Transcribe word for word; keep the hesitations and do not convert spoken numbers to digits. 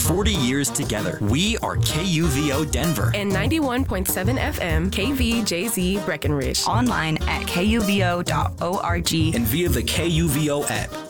forty years together. We are K U V O Denver. And ninety-one point seven F M K V J Z Breckenridge. Online at K U V O dot org. And via the K U V O app.